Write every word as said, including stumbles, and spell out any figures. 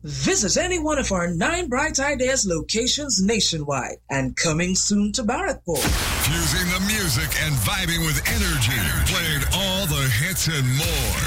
Visit any one of our nine Bright Ideas locations nationwide and coming soon to Barrackport. Fusing the music and vibing with energy. Playing all the hits and more.